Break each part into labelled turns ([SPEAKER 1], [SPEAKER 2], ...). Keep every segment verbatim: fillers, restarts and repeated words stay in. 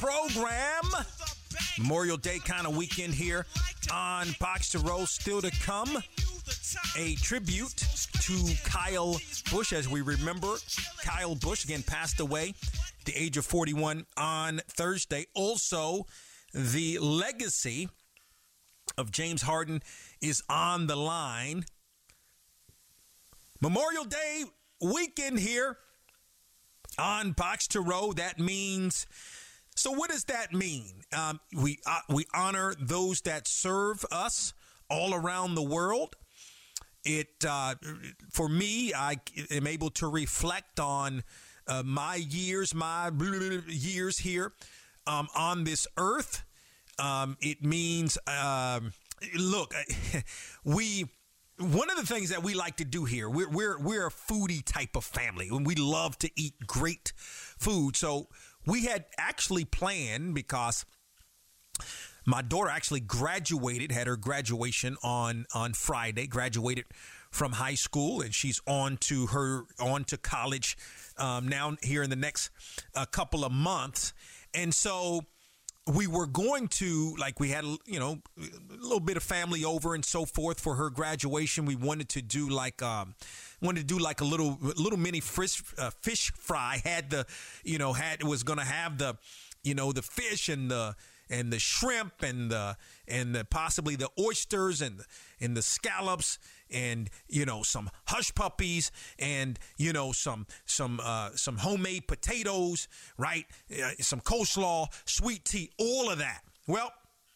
[SPEAKER 1] program. Memorial Day kind of weekend here on Box to Row. Still to come, a tribute to Kyle Busch. As we remember, Kyle Busch, again, passed away at the age of forty-one on Thursday. Also, the legacy of James Harden is on the line. Memorial Day weekend here on Box to Row. That means, so what does that mean? Um, we uh, we honor those that serve us all around the world. It uh, for me, I am able to reflect on uh, my years, my years here um, on this earth. Um, it means, um, look, we. One of the things that we like to do here, we're we're we're a foodie type of family, and we love to eat great food. So we had actually planned, because my daughter actually graduated, had her graduation on on Friday, graduated from high school, and she's on to her on to college um, now here in the next uh, couple of months, and so. We were going to, like we had, you know, a little bit of family over and so forth for her graduation. We wanted to do like, um, wanted to do like a little, little mini fish, uh, fish fry. Had the, you know, had was going to have the, you know, the fish and the and the shrimp and the and the possibly the oysters and and the scallops and, you know, some hush puppies and, you know, some some uh, some homemade potatoes, right? Uh, some coleslaw, sweet tea, all of that. Well,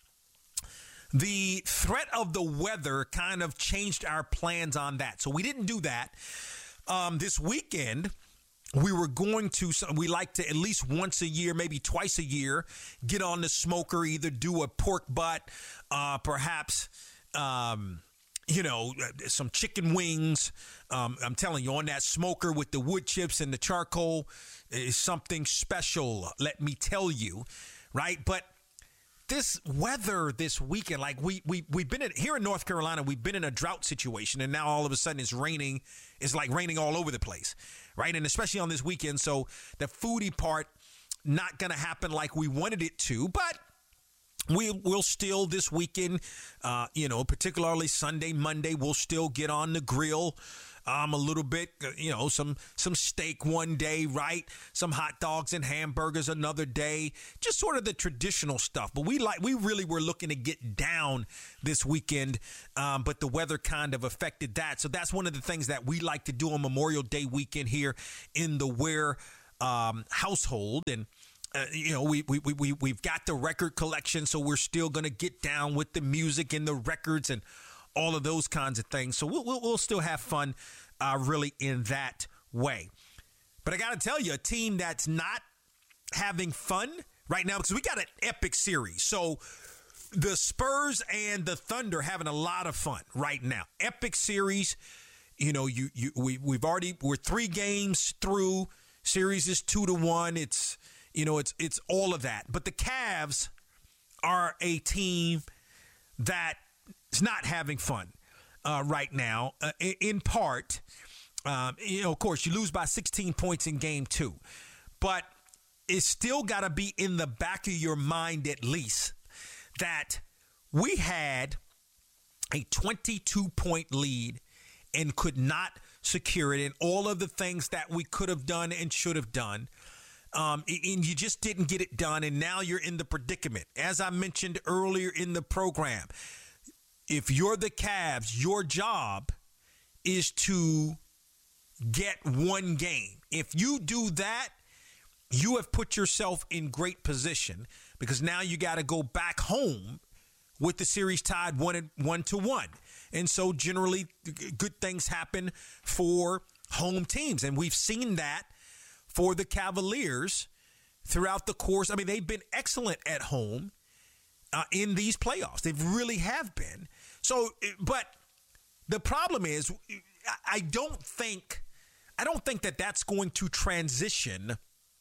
[SPEAKER 1] the threat of the weather kind of changed our plans on that, so we didn't do that. Um, this weekend, we were going to, we like to at least once a year, maybe twice a year, get on the smoker, either do a pork butt, uh, perhaps, um, you know, some chicken wings. Um, I'm telling you, on that smoker with the wood chips and the charcoal is something special, let me tell you, right? But this weather this weekend, like we, we, we've been in, here in North Carolina, we've been in a drought situation, and now all of a sudden it's raining. It's like raining all over the place, right? And especially on this weekend. So the foodie part, not going to happen like we wanted it to, but we will still this weekend, uh, you know, particularly Sunday, Monday, we'll still get on the grill. Um, a little bit, you know, some some steak one day, right? Some hot dogs and hamburgers another day. Just sort of the traditional stuff. But we like we really were looking to get down this weekend, um, but the weather kind of affected that. So that's one of the things that we like to do on Memorial Day weekend here in the Ware um, household. And Uh, you know, we, we, we, we've got the record collection, so we're still going to get down with the music and the records and all of those kinds of things. So we'll, we'll, we'll still have fun uh, really in that way. But I got to tell you, a team that's not having fun right now, because we got an epic series. So the Spurs and the Thunder having a lot of fun right now. Epic series. You know, you, you we, we've already, we're three games through. Series is two to one. It's, You know, it's it's all of that. But the Cavs are a team that is not having fun uh, right now, uh, in, in part. Um, you know, of course, you lose by sixteen points in game two. But it's still got to be in the back of your mind at least that we had a twenty-two point lead and could not secure it, and all of the things that we could have done and should have done. Um, and you just didn't get it done, and now you're in the predicament. As I mentioned earlier in the program, if you're the Cavs, your job is to get one game. If you do that, you have put yourself in great position, because now you got to go back home with the series tied one and one to one. And so generally good things happen for home teams, and we've seen that for the Cavaliers throughout the course. I mean, they've been excellent at home uh, in these playoffs. They really have been. So, but the problem is, I don't think, I don't think that that's going to transition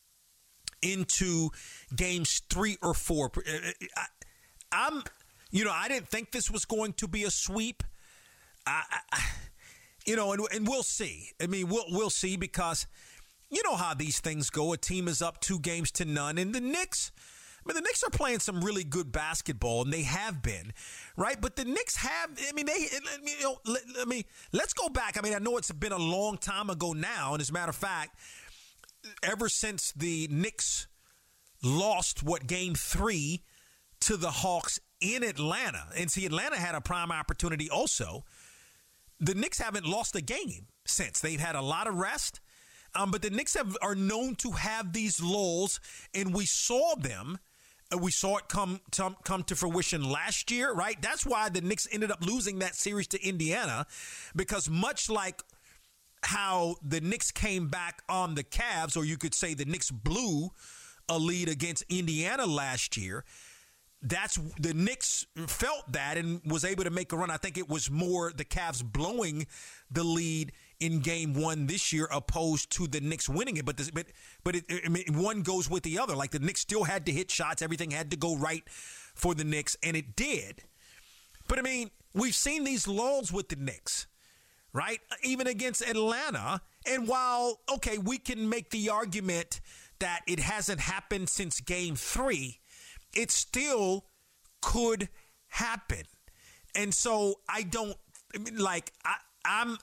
[SPEAKER 1] into games three or four. I, I'm, you know, I didn't think this was going to be a sweep. I, I you know, and, and we'll see. I mean, we'll we'll see, because you know how these things go. A team is up two games to none, and the Knicks, I mean, the Knicks are playing some really good basketball, and they have been, right? But the Knicks have, I mean, they, you know, let, let me, let's go back. I mean, I know it's been a long time ago now, and as a matter of fact, ever since the Knicks lost, what, game three to the Hawks in Atlanta, and see, Atlanta had a prime opportunity also, the Knicks haven't lost a game since. They've had a lot of rest, um, but the Knicks have, are known to have these lulls, and we saw them. Uh, we saw it come to, come to fruition last year, right? That's why the Knicks ended up losing that series to Indiana, because much like how the Knicks came back on the Cavs, or you could say the Knicks blew a lead against Indiana last year, that's the Knicks felt that and was able to make a run. I think it was more the Cavs blowing the lead in game one this year opposed to the Knicks winning it. But this, but but it, I mean, one goes with the other. Like the Knicks still had to hit shots. Everything had to go right for the Knicks, and it did. But I mean, we've seen these lulls with the Knicks, right? Even against Atlanta. And while, okay, we can make the argument that it hasn't happened since game three, it still could happen. And so I don't, I mean, like, I, I'm,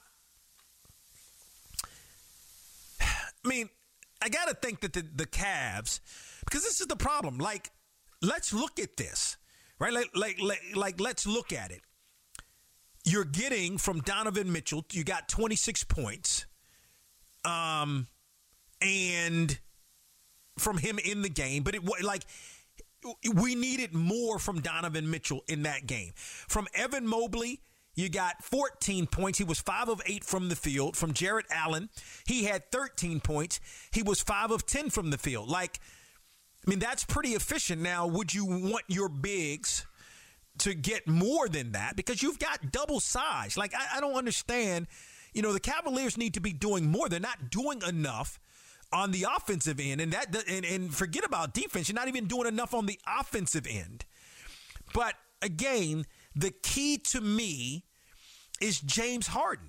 [SPEAKER 1] I mean, I got to think that the, the Cavs, because this is the problem. Like, let's look at this, right? Like, like, like, like, let's look at it. You're getting from Donovan Mitchell, you got twenty-six points. Um, and from him in the game, but it was like, we needed more from Donovan Mitchell in that game. From Evan Mobley, you got fourteen points. He was five of eight from the field. From Jarrett Allen, he had thirteen points. He was five of ten from the field. Like, I mean, that's pretty efficient. Now, would you want your bigs to get more than that? Because you've got double size. Like, I, I don't understand. You know, the Cavaliers need to be doing more. They're not doing enough on the offensive end, and that and, and forget about defense. You're not even doing enough on the offensive end. But again, the key to me is James Harden.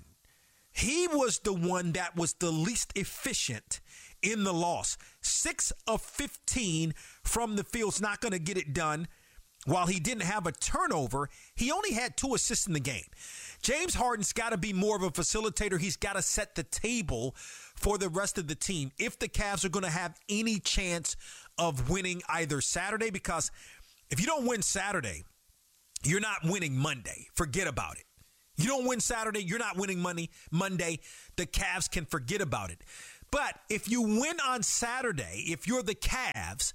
[SPEAKER 1] He was the one that was the least efficient in the loss. Six of fifteen from the field's not going to get it done. While he didn't have a turnover, he only had two assists in the game. James Harden's got to be more of a facilitator. He's got to set the table for the rest of the team if the Cavs are going to have any chance of winning either Saturday, because if you don't win Saturday, you're not winning Monday. Forget about it. You don't win Saturday, you're not winning money Monday. The Cavs can forget about it. But if you win on Saturday, if you're the Cavs,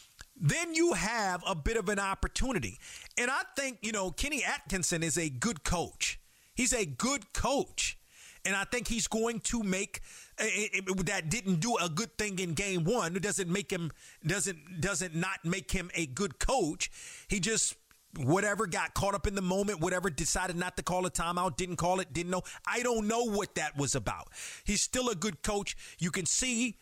[SPEAKER 1] then you have a bit of an opportunity. And I think, you know, Kenny Atkinson is a good coach. He's a good coach. And I think he's going to make it, it, that didn't do a good thing in game one. It doesn't make him doesn't doesn't not make him a good coach. He just whatever got caught up in the moment, whatever decided not to call a timeout, didn't call it, didn't know. I don't know what that was about. He's still a good coach. You can see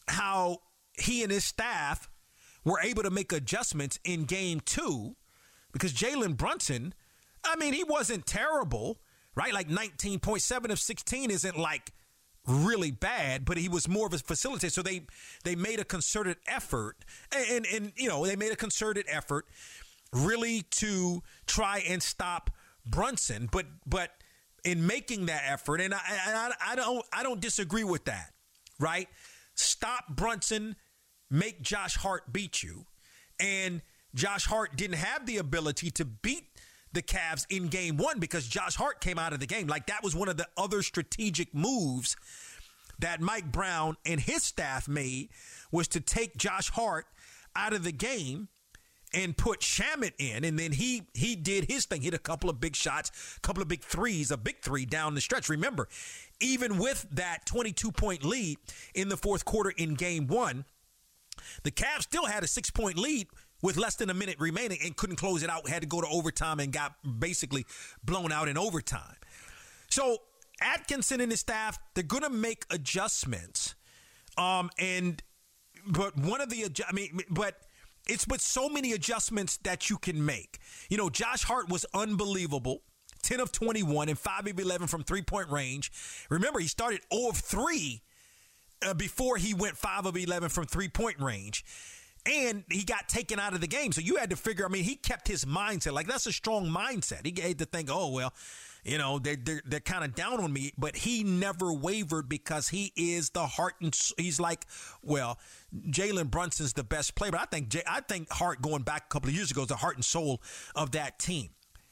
[SPEAKER 1] how he and his staff were able to make adjustments in game two, because Jalen Brunson, I mean, he wasn't terrible, right? Like nineteen point seven of sixteen isn't like really bad, but he was more of a facilitator. So they they made a concerted effort, and, and, and you know, they made a concerted effort really to try and stop Brunson. But but in making that effort, and I, I, I don't I don't disagree with that, right? Stop Brunson, make Josh Hart beat you. And Josh Hart didn't have the ability to beat the Cavs in game one because Josh Hart came out of the game. Like, that was one of the other strategic moves that Mike Brown and his staff made, was to take Josh Hart out of the game and put Shamet in. And then he he did his thing, hit a couple of big shots, a couple of big threes, a big three down the stretch. Remember, even with that twenty-two point lead in the fourth quarter in game one, the Cavs still had a six-point lead with less than a minute remaining and couldn't close it out, had to go to overtime and got basically blown out in overtime. So Atkinson and his staff, they're going to make adjustments. Um, and but one of the, I mean, but it's with so many adjustments that you can make. You know, Josh Hart was unbelievable. ten of twenty-one and five of eleven from three-point range. Remember, he started zero of three uh, before he went five of eleven from three-point range. And he got taken out of the game. So you had to figure, I mean, he kept his mindset. Like, that's a strong mindset. He had to think, oh, well, you know, they're, they're, they're kind of down on me. But he never wavered because he is the heart and he's like, well, Jalen Brunson's the best player. But I think, I think Hart, going back a couple of years ago, is the heart and soul of that team.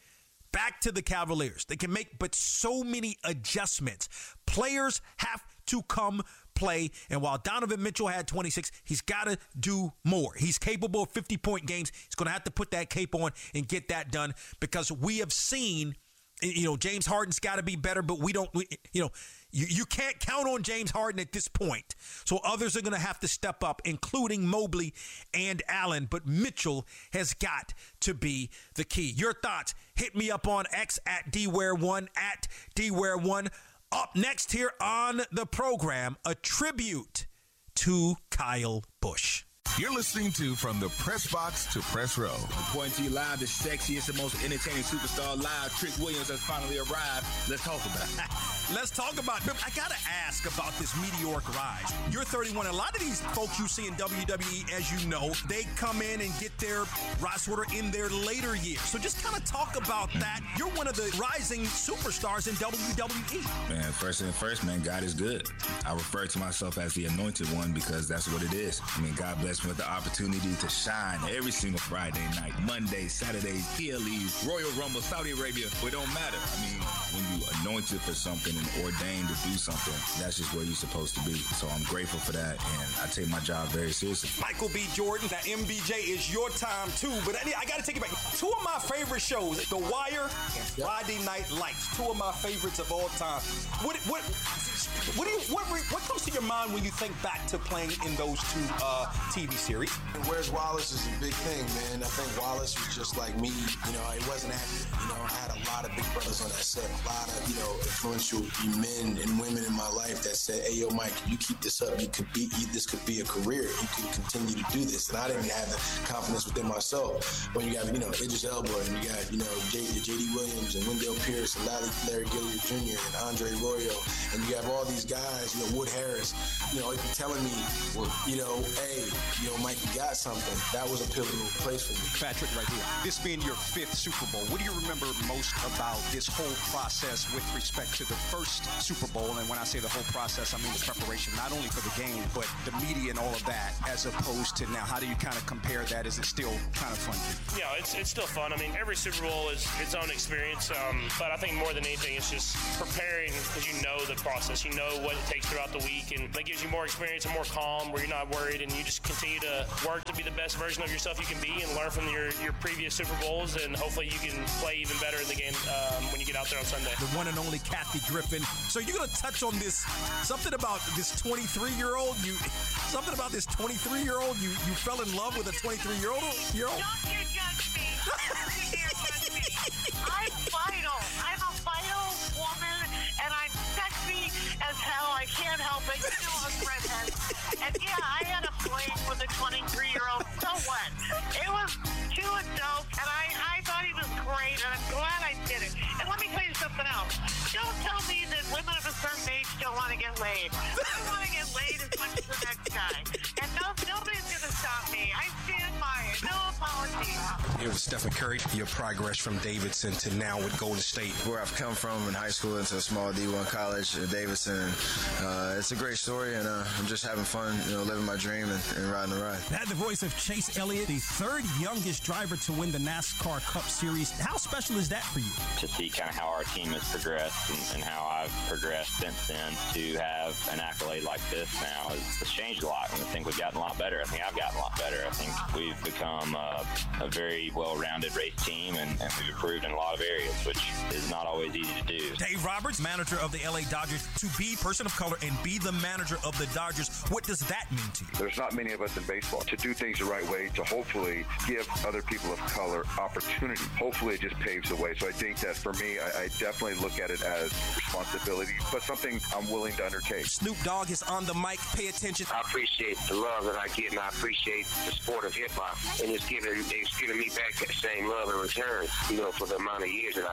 [SPEAKER 1] Back to the Cavaliers. They can make but so many adjustments. Players have to come play, and while Donovan Mitchell had twenty-six, he's got to do more. He's capable of fifty-point games. He's going to have to put that cape on and get that done because we have seen, you know, James Harden's got to be better, but we don't, we, you know, you, you can't count on James Harden at this point. So others are going to have to step up, including Mobley and Allen, but Mitchell has got to be the key. Your thoughts, hit me up on X at D Ware one, at D Ware one. Up next here on the program, a tribute to Kyle Busch.
[SPEAKER 2] You're listening to From the Press Box to Press Row.
[SPEAKER 3] Reporting to you live, the sexiest and most entertaining superstar live, Trick Williams, has finally arrived. Let's talk about it.
[SPEAKER 1] Let's talk about it. I got to ask about this meteoric rise. You're thirty-one. A lot of these folks you see in W W E, as you know, they come in and get their rise order in their later years. So just kind of talk about that. You're one of the rising superstars in W W E.
[SPEAKER 3] Man, first and first, man, God is good. I refer to myself as the anointed one because that's what it is. I mean, God bless me with the opportunity to shine every single Friday night, Monday, Saturday, P L Es, Royal Rumble, Saudi Arabia. It don't matter. I mean, when you anointed for something and ordained to do something, that's just where you're supposed to be. So I'm grateful for that, and I take my job very seriously.
[SPEAKER 1] Michael B. Jordan, that M B J is your time too, but I, I got to take it back. Two of my favorite shows, The Wire and Friday Night Lights, two of my favorites of all time. What what what do you what what comes to your mind when you think back to playing in those two uh, T V series?
[SPEAKER 4] And Where's Wallace is a big thing, man. I think Wallace was just like me. You know, he wasn't active. You know, I had a lot of big brothers on that set, a lot of, you know, influential men and women in my life that said, hey, yo, Mike, you keep this up. You could be, this could be a career. You could continue to do this. And I didn't have the confidence within myself. When you got, you know, Idris Elba and you got, you know, J D Williams and Wendell Pierce and Larry, Larry Gilliard Junior and Andre Royo. And you have all these guys, you know, Wood Harris, you know, telling me, well, you know, hey, you know, Mike, you got something. That was a pivotal place for me.
[SPEAKER 5] Patrick, right here. This being your fifth Super Bowl, what do you remember most about this whole process with respect to the first Super Bowl? And when I say the whole process, I mean the preparation, not only for the game, but the media and all of that, as opposed to now. How do you kind of compare that? Is it still kind of fun?
[SPEAKER 6] Yeah, it's it's still fun. I mean, every Super Bowl is its own experience, um, but I think more than anything, it's just preparing because you know the process. You know what it takes throughout the week, and that gives you more experience and more calm where you're not worried, and you just continue to work to be the best version of yourself you can be and learn from your, your previous Super Bowls, and hopefully you can play even better in the game um, when you get out there on Sunday.
[SPEAKER 1] The one and only Kathy Griffin. So you're going to touch on this, something about this twenty-three-year-old, you, something about this twenty-three-year-old, you, you fell in love with a twenty-three-year-old? Year old?
[SPEAKER 7] Don't you judge me. Don't you dare judge me. I'm vital. I'm a vital woman, and I'm sexy as hell. I can't help it. You know I'm redhead. And yeah, I had a fling with a twenty-three-year-old. So what? It was too dope, and I, I thought he was great, and I'm glad I did it. And let me tell you something else. Don't tell me that women of a certain age don't want to get laid. I want to get laid as much as the next guy. And no, nobody's going to stop me. I stand by it. No apologies.
[SPEAKER 5] It was Stephen Curry, your progress from Davidson to now with Golden State.
[SPEAKER 8] Where I've come from in high school into a small D one college at Davidson. Uh, it's a great story, and uh, I'm just having fun, you know, living my dream and, and riding the ride.
[SPEAKER 9] That the voice of Chase Elliott, the third youngest driver to win the NASCAR Cup Series. How special is that for you?
[SPEAKER 10] To see kind of how our team has progressed and, and how I've progressed since then, to have an accolade like this now has, has changed a lot. And I think we've gotten a lot better. I think I've gotten a lot better. I think we've become a, a very well-rounded race team, and, and we've improved in a lot of areas, which is not always easy to do.
[SPEAKER 1] Dave Roberts, manager of the L A Dodgers, to be a person of color and be the manager of the Dodgers, what does that mean to you?
[SPEAKER 11] There's not many of us in baseball. To do things the right way, to hopefully give other people of color opportunity, hopefully it just paves the way. So I think that for me, I, I definitely look at it as responsibility, but something I'm willing to undertake.
[SPEAKER 1] Snoop Dogg is on the mic. Pay attention.
[SPEAKER 12] I appreciate the love that I get, and I appreciate the sport of hip-hop, and it's giving, it's giving me back that same love in return, you know, for the amount of years that I've been doing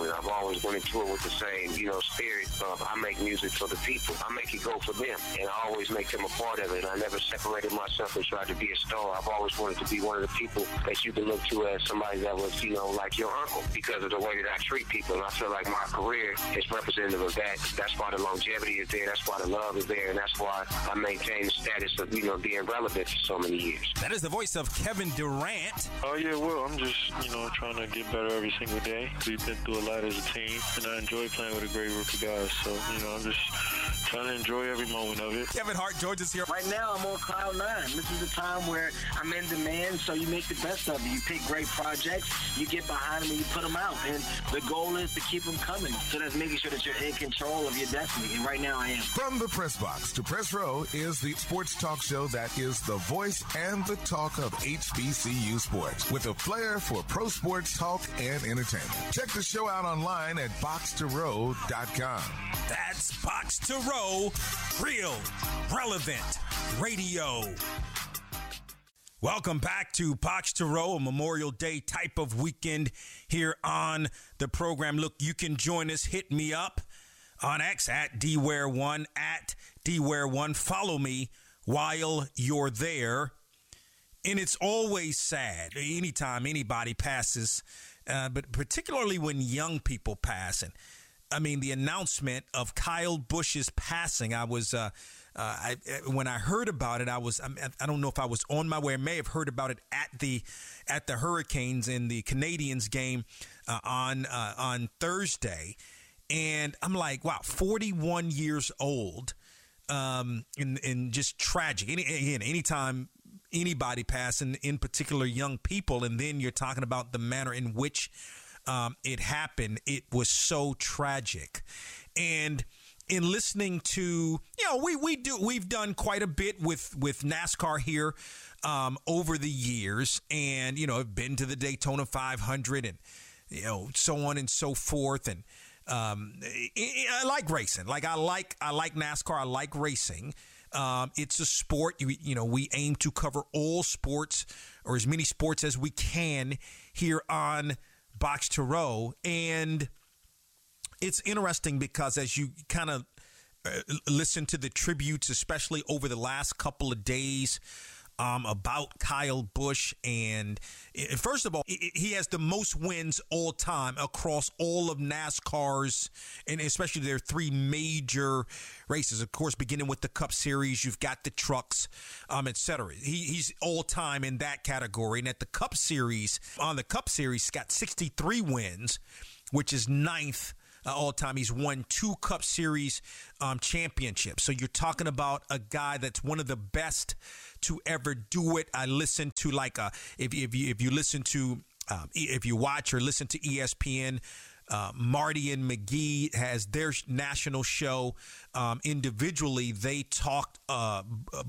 [SPEAKER 12] it. I've always went into it with the same, you know, spirit of I make music for the people. I make it go for them, and I always make them a part of it. I never separated myself and tried to be a star. I've always wanted to be one of the people that you can look to as somebody that was, you know, like your uncle because of the way that I treat people. And I feel like my career is representative of that. That's why the longevity is there. That's why the love is there. And that's why I maintain the status of, you know, being relevant for so many years.
[SPEAKER 1] That is the voice of Kevin Durant.
[SPEAKER 13] Oh, yeah, well, I'm just, you know, trying to get better every single day. We've been through a lot as a team, and I enjoy playing with a great group of guys. So, you know, I'm just trying to enjoy every moment of it.
[SPEAKER 1] Kevin Hart, George is here.
[SPEAKER 14] Right now, I'm on cloud nine. This is the time where I'm in demand, so you make the best of it. You pick great projects, you get behind them, and you put them out. And the goal is to keep them coming. So that's making sure that you're in control of your destiny. And right now, I am.
[SPEAKER 2] From the Press Box to Press Row is the sports talk show that is the voice and the talk of H B C U sports, with a flair for pro sports talk and entertainment. Check the show out online at box to row dot com.
[SPEAKER 1] That's Box to Row, real, relevant radio. Welcome back to Box to Row, a Memorial Day type of weekend here on the program. Look, you can join us. Hit me up on X at D Ware one, at D Ware one. Follow me while you're there. And it's always sad anytime anybody passes, uh, but particularly when young people pass. And I mean, the announcement of Kyle Busch's passing, I was, uh, uh, I, when I heard about it, I was, I don't know if I was on my way. I may have heard about it at the, at the Hurricanes in the Canadiens game uh, on, uh, on Thursday. And I'm like, wow, forty-one years old, um, and, and just tragic. Any, again, anytime anybody passing, in particular young people, and then you're talking about the manner in which Um, it happened, it was so tragic. And in listening to, you know, we we do we've done quite a bit with with NASCAR here um, over the years, and you know, I've been to the Daytona five hundred, and you know, so on and so forth. And um, I, I like racing. Like I like I like NASCAR. I like racing. Um, it's a sport. You, you know, we aim to cover all sports, or as many sports as we can here on Box to Row. And it's interesting because as you kind of uh, listen to the tributes, especially over the last couple of days um, about Kyle Busch, and uh, first of all, he has the most wins all time across all of NASCAR's, and especially their three major races. Of course, beginning with the Cup Series, you've got the trucks, um, et cetera. He, he's all time in that category. And at the Cup Series, on the Cup Series, he's got sixty-three wins, which is ninth uh, all time. He's won two Cup Series um, championships. So you're talking about a guy that's one of the best to ever do it. I listen to like a, if, if you if you listen to um, if you watch or listen to E S P N. Uh, Marty and McGee has their national show. Um, individually, they talked uh,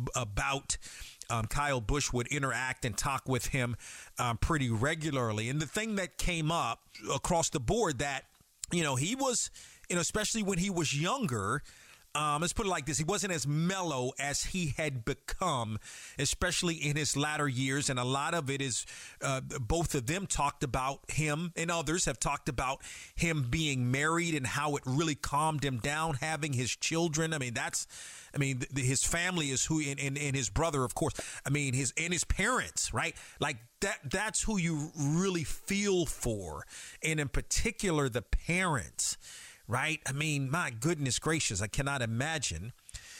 [SPEAKER 1] about um, Kyle Busch, would interact and talk with him um, pretty regularly. And the thing that came up across the board that, you know, he was, you know, especially when he was younger, Um, let's put it like this. He wasn't as mellow as he had become, especially in his latter years. And a lot of it is uh, both of them talked about him, and others have talked about him being married and how it really calmed him down, having his children. I mean, that's I mean, th- his family is who, and, and, and his brother, of course. I mean, his and his parents, right? Like that. That's who you really feel for. And in particular, the parents. Right? I mean, my goodness gracious, I cannot imagine.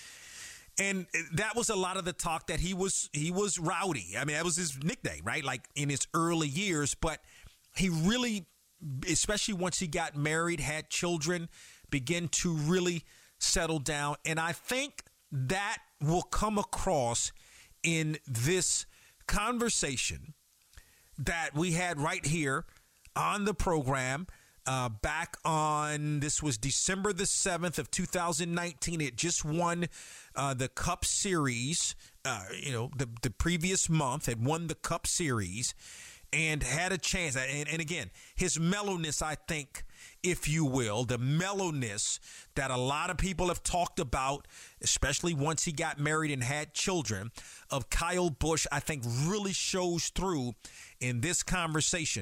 [SPEAKER 1] And that was a lot of the talk that he was he was rowdy. I mean, that was his nickname, right? Like in his early years. But he really, especially once he got married, had children, began to really settle down. And I think that will come across in this conversation that we had right here on the program. Uh, back on, this was December the seventh of two thousand nineteen. It just won uh, the Cup Series, uh, you know, the, the previous month, had won the Cup Series and had a chance. And, and again, his mellowness, I think, if you will, the mellowness that a lot of people have talked about, especially once he got married and had children, of Kyle Busch, I think really shows through in this conversation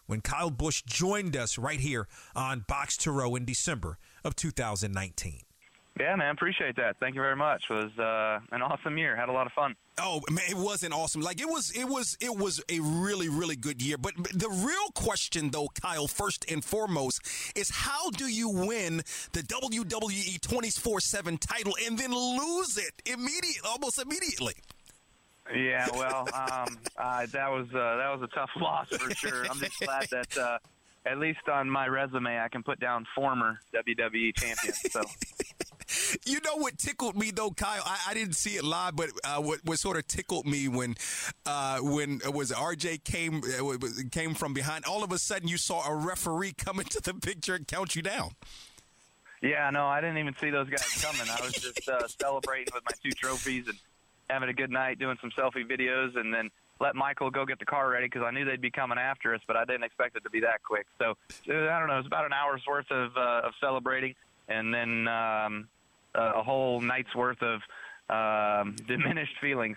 [SPEAKER 1] when Kyle Busch joined us right here on Box to Row in December of two thousand nineteen.
[SPEAKER 15] Yeah, man, appreciate that. Thank you very much. It was uh, an awesome year. Had a lot of fun.
[SPEAKER 1] Oh man, it wasn't awesome. Like it was, it was, it was a really, really good year. But the real question, though, Kyle, first and foremost, is how do you win the W W E twenty-four seven title and then lose it immediately, almost immediately?
[SPEAKER 15] Yeah, well, um, uh, that was uh, that was a tough loss for sure. I'm just glad that uh, at least on my resume I can put down former W W E champion. So.
[SPEAKER 1] You know what tickled me though, Kyle? I, I didn't see it live, but uh, what, what sort of tickled me when uh, when it was R J came uh, came from behind. All of a sudden, you saw a referee come into the picture and count you down.
[SPEAKER 15] Yeah, no, I didn't even see those guys coming. I was just uh, celebrating with my two trophies and having a good night, doing some selfie videos, and then let Michael go get the car ready because I knew they'd be coming after us, but I didn't expect it to be that quick. So I don't know, it was about an hour's worth of uh, of celebrating, and then. Um, a whole night's worth of um, diminished feelings.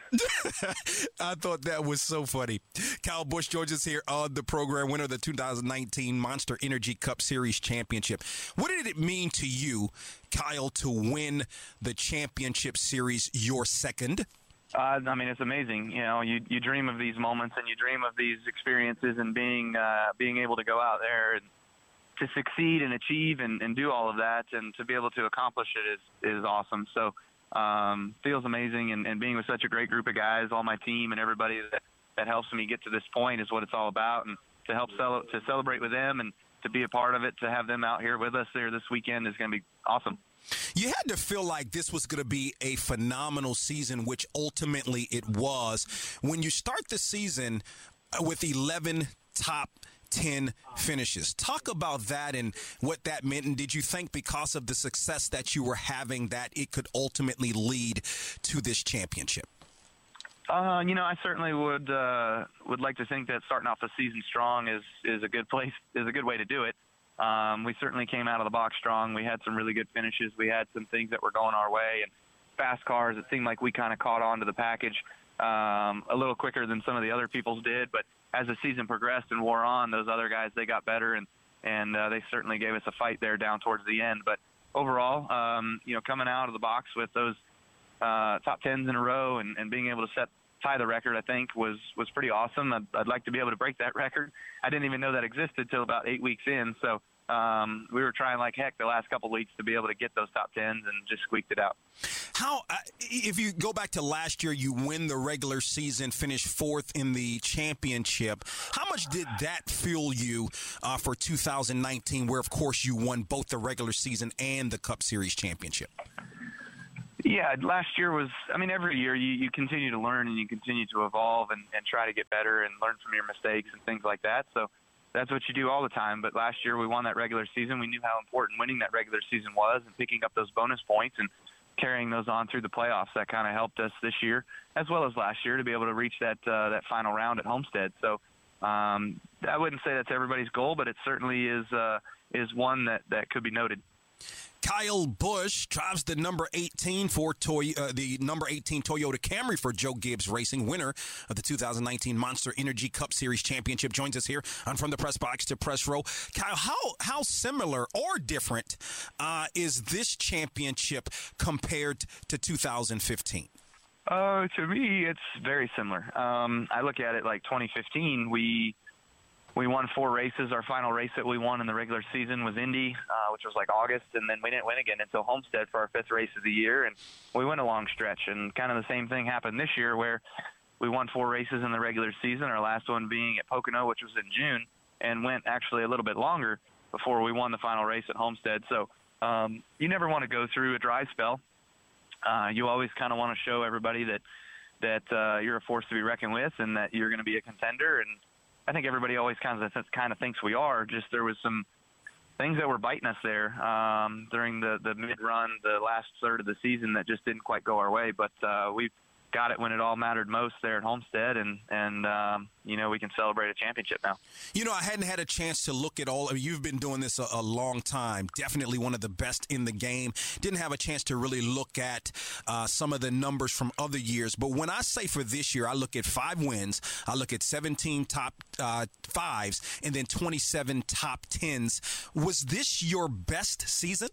[SPEAKER 1] I thought that was so funny. Kyle Busch joins us here on the program, winner of the two thousand nineteen Monster Energy Cup Series Championship. What did it mean to you, Kyle, to win the championship series, your second?
[SPEAKER 15] Uh, I mean, it's amazing. You know, you you dream of these moments and you dream of these experiences and being uh, being able to go out there and to succeed and achieve and, and do all of that and to be able to accomplish it is, is awesome. So um, feels amazing. And, and being with such a great group of guys, all my team and everybody that, that helps me get to this point is what it's all about. And to help cel- to celebrate with them and to be a part of it, to have them out here with us there this weekend is going to be awesome.
[SPEAKER 1] You had to feel like this was going to be a phenomenal season, which ultimately it was. When you start the season with eleven top ten finishes. Talk about that and what that meant. And did you think because of the success that you were having that it could ultimately lead to this championship?
[SPEAKER 15] Uh, you know, I certainly would uh, would like to think that starting off the season strong is, is a good place, is a good way to do it. Um, we certainly came out of the box strong. We had some really good finishes. We had some things that were going our way. And fast cars, it seemed like we kind of caught on to the package um, a little quicker than some of the other people's did. But as the season progressed and wore on, those other guys, they got better, and, and uh, they certainly gave us a fight there down towards the end. But overall, um, you know, coming out of the box with those uh, top tens in a row and, and being able to set tie the record, I think, was, was pretty awesome. I'd, I'd like to be able to break that record. I didn't even know that existed till about eight weeks in, so um, we were trying like heck the last couple of weeks to be able to get those top tens and just squeaked it out.
[SPEAKER 1] How, uh, if you go back to last year, you win the regular season, finish fourth in the championship. How much did that fuel you uh, for two thousand nineteen, where, of course, you won both the regular season and the Cup Series championship?
[SPEAKER 15] Yeah, last year was, I mean, every year you, you continue to learn and you continue to evolve and, and try to get better and learn from your mistakes and things like that. So that's what you do all the time. But last year we won that regular season. We knew how important winning that regular season was and picking up those bonus points and carrying those on through the playoffs. That kind of helped us this year as well as last year to be able to reach that uh, that final round at Homestead. So um, I wouldn't say that's everybody's goal, but it certainly is uh, is one that, that could be noted.
[SPEAKER 1] Kyle Busch drives the number eighteen for Toy, uh, the number eighteen Toyota Camry for Joe Gibbs Racing, winner of the two thousand nineteen Monster Energy Cup Series Championship. Joins us here on From the Press Box to Press Row. Kyle, how how similar or different uh, is this championship compared to two thousand fifteen?
[SPEAKER 15] Uh, to me, it's very similar. Um, I look at it like twenty fifteen. We We won four races. Our final race that we won in the regular season was Indy, uh, which was like August, and then we didn't win again until Homestead for our fifth race of the year, and we went a long stretch. And kind of the same thing happened this year where we won four races in the regular season, our last one being at Pocono, which was in June, and went actually a little bit longer before we won the final race at Homestead. So um, you never want to go through a dry spell. Uh, you always kind of want to show everybody that, that uh, you're a force to be reckoned with and that you're going to be a contender, and I think everybody always kind of kind of thinks we are. Just there was some things that were biting us there um, during the, the mid-run, the last third of the season that just didn't quite go our way. But uh, we've got it when it all mattered most there at Homestead, and and um, you know, we can celebrate a championship now.
[SPEAKER 1] You know, I hadn't had a chance to look at all. I mean, you've been doing this a, a long time. Definitely one of the best in the game. Didn't have a chance to really look at uh, some of the numbers from other years. But when I say for this year, I look at five wins. I look at seventeen top uh, fives, and then twenty-seven top tens. Was this your best season?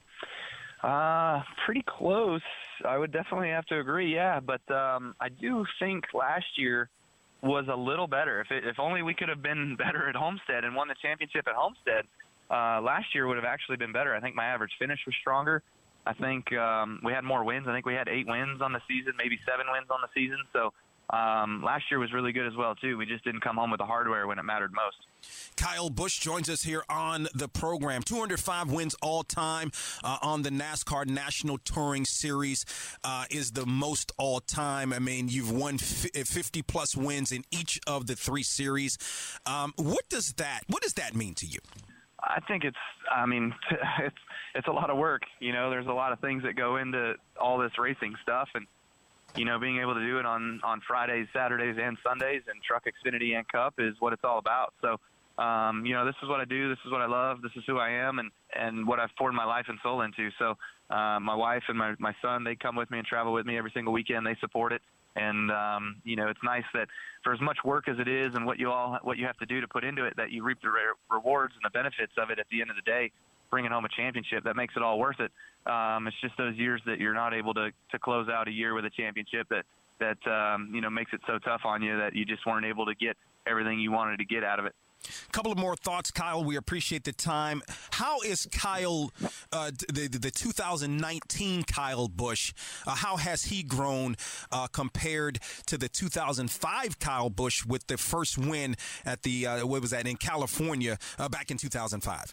[SPEAKER 15] Uh, pretty close. I would definitely have to agree, yeah. But um, I do think last year was a little better. If it, if only we could have been better at Homestead and won the championship at Homestead, uh, last year would have actually been better. I think my average finish was stronger. I think um, we had more wins. I think we had eight wins on the season, maybe seven wins on the season. So um, last year was really good as well, too. We just didn't come home with the hardware when it mattered most.
[SPEAKER 1] Kyle Busch joins us here on the program. two hundred five wins all time uh, on the NASCAR National Touring Series uh, is the most all time. I mean, you've won fifty plus wins in each of the three series. Um, what does that What does that mean to you?
[SPEAKER 15] I think it's, I mean, it's it's a lot of work. You know, there's a lot of things that go into all this racing stuff, and you know, being able to do it on on Fridays, Saturdays, and Sundays, and Truck Xfinity and Cup is what it's all about. So. Um, you know, this is what I do. This is what I love. This is who I am, and, and what I've poured my life and soul into. So uh, my wife and my, my son, they come with me and travel with me every single weekend. They support it. And, um, you know, it's nice that for as much work as it is and what you all what you have to do to put into it, that you reap the re- rewards and the benefits of it at the end of the day, bringing home a championship. That makes it all worth it. Um, it's just those years that you're not able to, to close out a year with a championship that, that um, you know, makes it so tough on you that you just weren't able to get everything you wanted to get out of it.
[SPEAKER 1] Couple of more thoughts, Kyle. We appreciate the time. How is Kyle, uh, the, the two thousand nineteen Kyle Busch, uh, how has he grown uh, compared to the two thousand five Kyle Busch with the first win at the, uh, what was that, in California uh, back in two thousand five?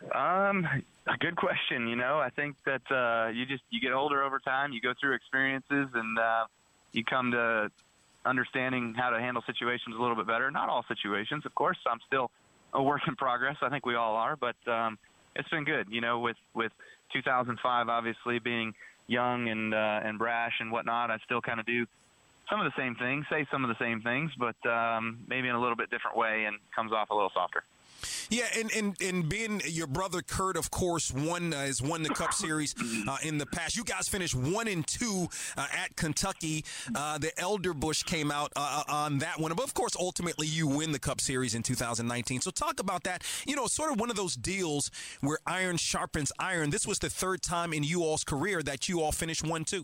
[SPEAKER 15] Um, a good question. You know, I think that uh, you just, you get older over time, you go through experiences, and uh, you come to understanding how to handle situations a little bit better. Not all situations, of course. I'm still a work in progress. I think we all are, but um, it's been good. You know, with, with two thousand five obviously being young and uh, and brash and whatnot, I still kind of do some of the same things, say some of the same things, but um, maybe in a little bit different way, and comes off a little softer.
[SPEAKER 1] Yeah, and, and, and being your brother Kurt, of course, won uh, has won the Cup Series uh, in the past. You guys finished one and two uh, at Kentucky. Uh, the Elder Busch came out uh, on that one, but of course, ultimately, you win the Cup Series in two thousand nineteen. So talk about that. You know, sort of one of those deals where iron sharpens iron. This was the third time in you all's career that you all finished one two.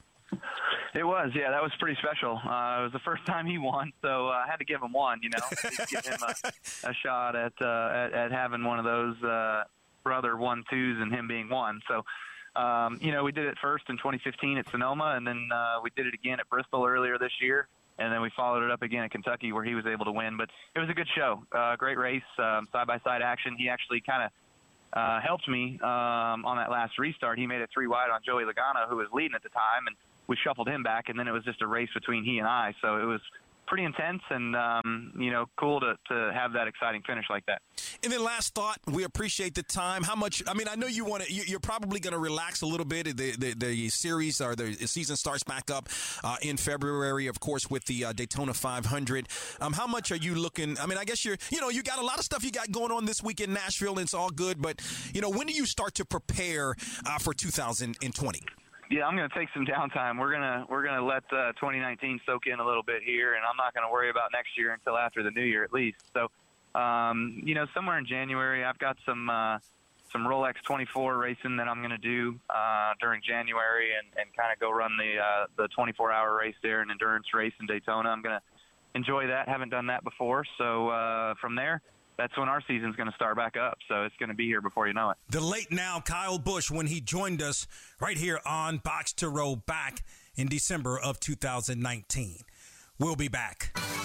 [SPEAKER 15] It was, yeah, that was pretty special. Uh, it was the first time he won, so uh, I had to give him one, you know, give him a, a shot at, uh, at at having one of those uh, brother one-twos and him being one. So, um, you know, we did it first in twenty fifteen at Sonoma, and then uh, we did it again at Bristol earlier this year, and then we followed it up again at Kentucky where he was able to win. But it was a good show, uh, great race, um, side-by-side action. He actually kind of uh, helped me um, on that last restart. He made it three wide on Joey Logano, who was leading at the time, and we shuffled him back, and then it was just a race between he and I. So it was pretty intense and, um, you know, cool to, to have that exciting finish like that.
[SPEAKER 1] And then last thought, we appreciate the time. How much, I mean, I know you want to, you're probably going to relax a little bit. The, the, the series or the season starts back up uh, in February, of course, with the uh, Daytona five hundred. Um, how much are you looking, I mean, I guess you're, you know, you got a lot of stuff you got going on this week in Nashville, and it's all good. But, you know, when do you start to prepare uh, for two thousand twenty?
[SPEAKER 15] Yeah, I'm going to take some downtime. We're gonna we're gonna let uh, twenty nineteen soak in a little bit here, and I'm not going to worry about next year until after the new year at least. So, um, you know, somewhere in January, I've got some uh, some Rolex twenty-four racing that I'm going to do uh, during January, and, and kind of go run the uh, the twenty-four hour race there, an endurance race in Daytona. I'm going to enjoy that. Haven't done that before, so uh, from there, that's when our season's going to start back up. So it's going to be here before you know it.
[SPEAKER 1] The late now Kyle Busch, when he joined us right here on Box to Row back in December of two thousand nineteen. We'll be back.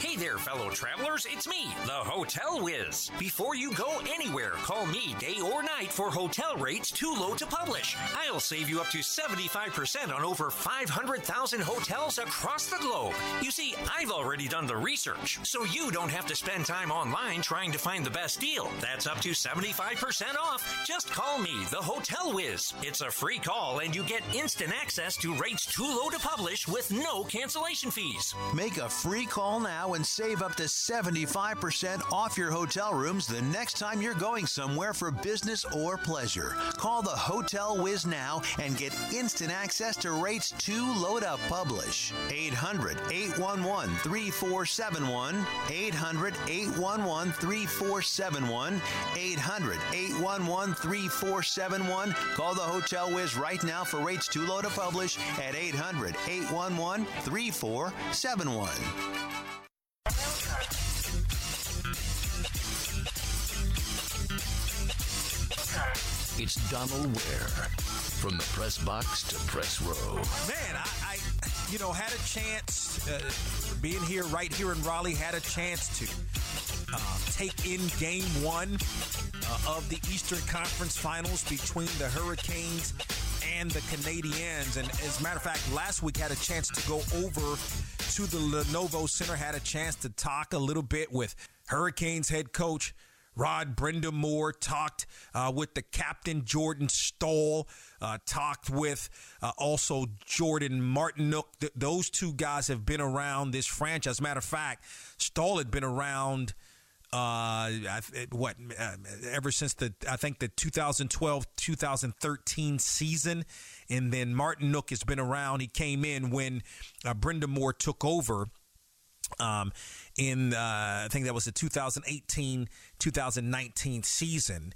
[SPEAKER 16] Hey there, fellow travelers. It's me, the Hotel Whiz. Before you go anywhere, call me day or night for hotel rates too low to publish. I'll save you up to seventy-five percent on over five hundred thousand hotels across the globe. You see, I've already done the research, so you don't have to spend time online trying to find the best deal. That's up to seventy-five percent off. Just call me, the Hotel Whiz. It's a free call, and you get instant access to rates too low to publish with no cancellation fees.
[SPEAKER 17] Make a free call now and save up to seventy-five percent off your hotel rooms the next time you're going somewhere for business or pleasure. Call the Hotel Whiz now and get instant access to rates too low to publish. eight hundred, eight one one, three four seven one. eight hundred, eight one one, three four seven one. eight hundred, eight one one, three four seven one. Call the Hotel Whiz right now for rates too low to publish at eight hundred, eight one one, three four seven one.
[SPEAKER 18] It's Donald Ware, from the press box to press row.
[SPEAKER 1] Man, I, I you know, had a chance, uh, being here, right here in Raleigh, had a chance to uh, take in game one uh, of the Eastern Conference Finals between the Hurricanes and the Canadiens. And as a matter of fact, last week had a chance to go over to the Lenovo Center, had a chance to talk a little bit with Hurricanes head coach Rod Brind'Amour, talked uh, with the captain, Jordan Staal, uh, talked with uh, also Jordan Martinook. Th- those two guys have been around this franchise. As a matter of fact, Staal had been around uh, what uh, ever since the I think the twenty twelve twenty thirteen season, and then Martinook has been around. He came in when uh, Brind'Amour took over. Um, in uh, I think that was the twenty eighteen twenty nineteen season,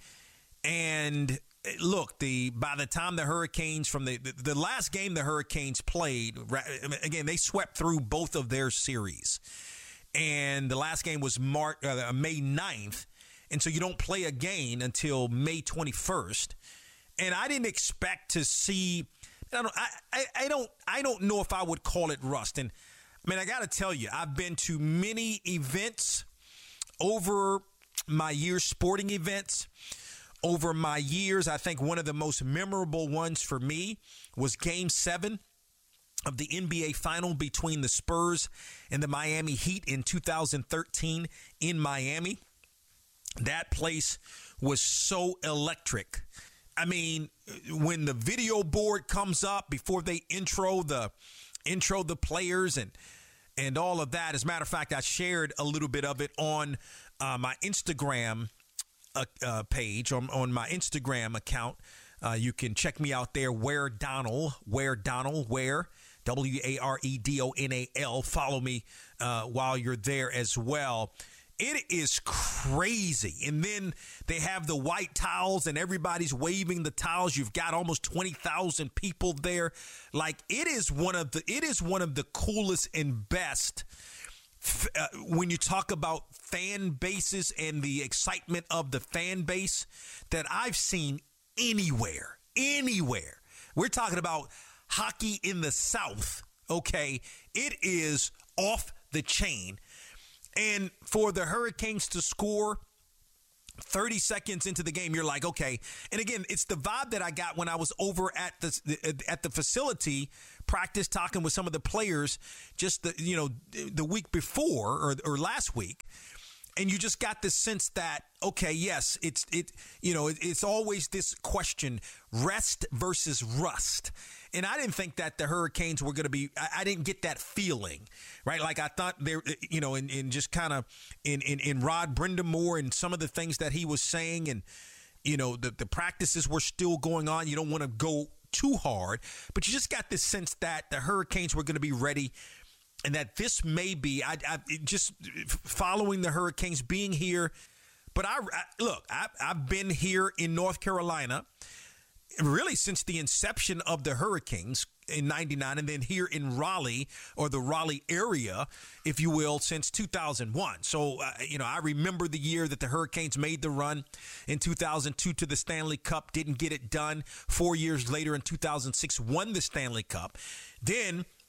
[SPEAKER 1] and look, the by the time the Hurricanes from the, the the last game the Hurricanes played, again they swept through both of their series, and the last game was March, uh, May ninth, and so you don't play a game until May twenty-first, and I didn't expect to see. I don't I, I, I don't I don't know if I would call it rust. And I mean, I got to tell you, I've been to many events over my years, sporting events, over my years. I think one of the most memorable ones for me was Game seven of the N B A Final between the Spurs and the Miami Heat in two thousand thirteen in Miami. That place was so electric. I mean, when the video board comes up before they intro the intro the players and and all of that. As a matter of fact, I shared a little bit of it on uh, my Instagram uh, uh, page, on, on my Instagram account. Uh, you can check me out there, Ware Donald, Ware Donald, Ware, W A R E D O N A L. Follow me uh, while you're there as well. It is crazy. And then they have the white towels and everybody's waving the towels. You've got almost twenty thousand people there. Like it is one of the it is one of the coolest and best uh, when you talk about fan bases and the excitement of the fan base that I've seen anywhere, anywhere. We're talking about hockey in the South. Okay. It is off the chain. And for the Hurricanes to score thirty seconds into the game, you're like, okay. And again, it's the vibe that I got when I was over at the at the facility, practice, talking with some of the players just the you know the week before or, or last week. And you just got this sense that, okay, yes, it's it you know it, it's always this question, rest versus rust. And I didn't think that the Hurricanes were going to be, I, I didn't get that feeling, right? Like I thought there, you know, in, in just kind of in, in, in Rod Brind'Amour and some of the things that he was saying, and, you know, the, the practices were still going on. You don't want to go too hard, but you just got this sense that the Hurricanes were going to be ready, and that this may be, I, I just following the Hurricanes being here. But I, I look, I, I've been here in North Carolina really since the inception of the Hurricanes in ninety-nine, and then here in Raleigh, or the Raleigh area, if you will, since two thousand one. So, uh, you know, I remember the year that the Hurricanes made the run in two thousand two to the Stanley Cup, didn't get it done. Four years later in two thousand six, won the Stanley Cup. Then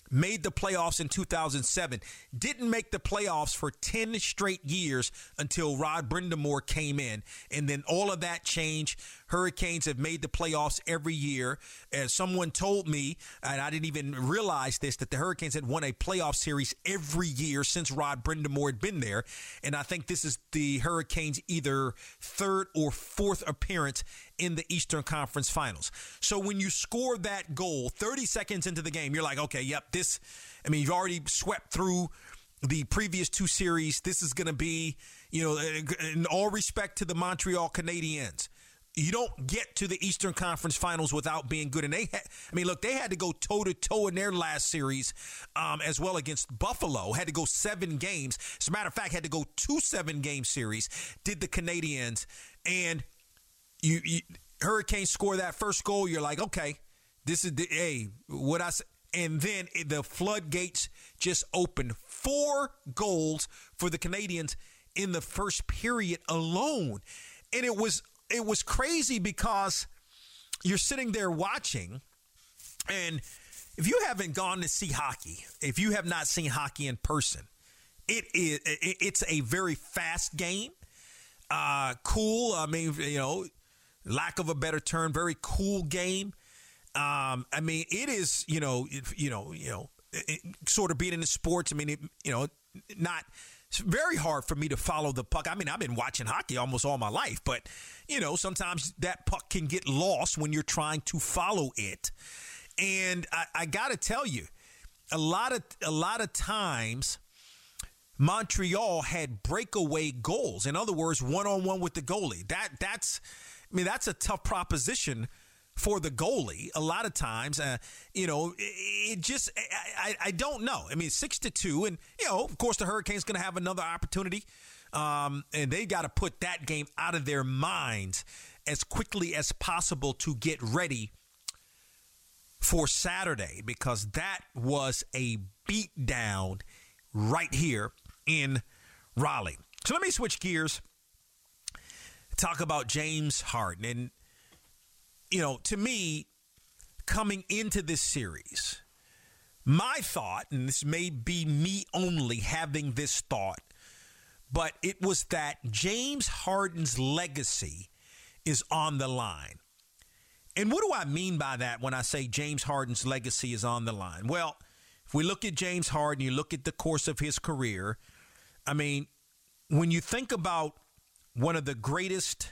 [SPEAKER 1] made the playoffs in two thousand seven, didn't make the playoffs for ten straight years until Rod Brind'Amour came in. And then all of that changed. Hurricanes have made the playoffs every year. As someone told me, and I didn't even realize this, that the Hurricanes had won a playoff series every year since Rod Brind'Amour had been there. And I think this is the Hurricanes' either third or fourth appearance in the Eastern Conference Finals. So when you score that goal thirty seconds into the game, you're like, okay, yep, this, I mean, you've already swept through the previous two series. This is going to be, you know, in all respect to the Montreal Canadiens, you don't get to the Eastern Conference Finals without being good. And they had, I mean, look, they had to go toe-to-toe in their last series um, as well against Buffalo. Had to go seven games. As a matter of fact, had to go two seven-game series, did the Canadiens. And you, you Hurricanes score that first goal, you're like, okay, this is the, hey, what I said. And then the floodgates just opened. Four goals for the Canadiens in the first period alone. And it was it was crazy because you're sitting there watching, and if you haven't gone to see hockey, if you have not seen hockey in person, it is it's a very fast game. Uh, cool. I mean, you know, lack of a better term, very cool game. Um, I mean, it is, you know, it, you know, you know, it, sort of being in the sports. I mean, it, you know, not it's very hard for me to follow the puck. I mean, I've been watching hockey almost all my life, but, you know, sometimes that puck can get lost when you're trying to follow it. And I, I got to tell you, a lot of a lot of times Montreal had breakaway goals. In other words, one-on-one with the goalie. That that's, I mean, that's a tough proposition for the goalie. A lot of times, uh, you know, it, it just, I, I, I don't know. I mean, six to two, and, you know, of course, the Hurricanes going to have another opportunity, um, and they got to put that game out of their minds as quickly as possible to get ready for Saturday, because that was a beatdown right here in Raleigh. So let me switch gears, talk about James Harden. And, you know, to me, coming into this series, my thought, and this may be me only having this thought, but it was that James Harden's legacy is on the line. And what do I mean by that when I say James Harden's legacy is on the line? Well, if we look at James Harden, you look at the course of his career, I mean, when you think about one of the greatest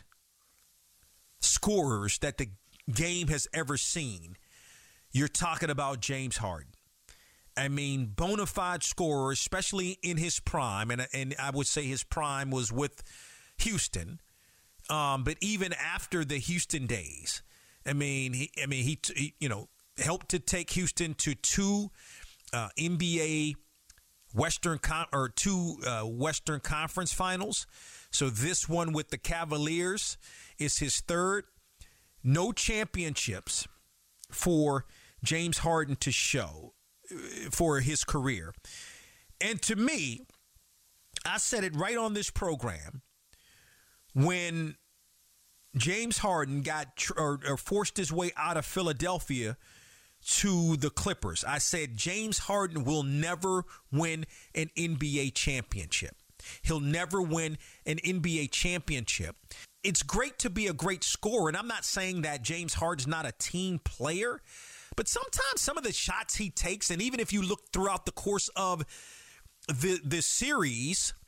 [SPEAKER 1] scorers that the game has ever seen, you're talking about James Harden. I mean, bona fide scorer, especially in his prime, and and I would say his prime was with Houston, um, but even after the Houston days, I mean, he, I mean, he, he you know helped to take Houston to two uh, N B A Western Con- or two uh, Western Conference Finals. So this one with the Cavaliers is his third. No championships for James Harden to show for his career. And to me, I said it right on this program, when James Harden got tr- or, or forced his way out of Philadelphia to the Clippers, I said James Harden will never win an N B A championship. He'll never win an N B A championship. It's great to be a great scorer, and I'm not saying that James Harden's not a team player, but sometimes some of the shots he takes, and even if you look throughout the course of the the series,